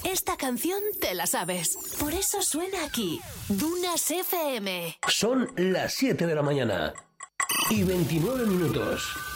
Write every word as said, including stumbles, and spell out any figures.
esta canción te la sabes. Por eso suena aquí. Dunas F M. Son las siete de la mañana y veintinueve minutos.